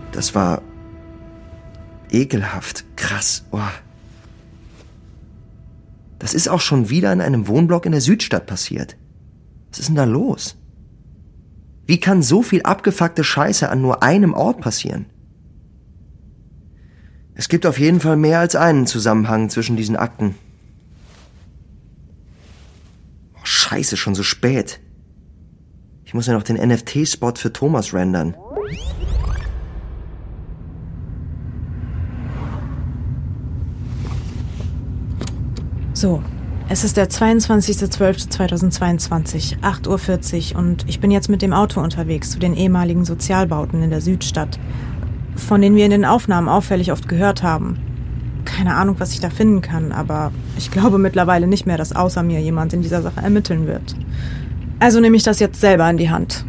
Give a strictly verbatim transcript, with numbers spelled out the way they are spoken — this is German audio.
Das war ekelhaft. Krass. Oh. Das ist auch schon wieder in einem Wohnblock in der Südstadt passiert. Was ist denn da los? Wie kann so viel abgefuckte Scheiße an nur einem Ort passieren? Es gibt auf jeden Fall mehr als einen Zusammenhang zwischen diesen Akten. Oh, Scheiße, schon so spät. Ich muss ja noch den N F T-Spot für Thomas rendern. So, es ist der zweiundzwanzigster zwölfter zweitausendzweiundzwanzig, acht Uhr vierzig und ich bin jetzt mit dem Auto unterwegs zu den ehemaligen Sozialbauten in der Südstadt, von denen wir in den Aufnahmen auffällig oft gehört haben. Keine Ahnung, was ich da finden kann, aber ich glaube mittlerweile nicht mehr, dass außer mir jemand in dieser Sache ermitteln wird. Also nehme ich das jetzt selber in die Hand.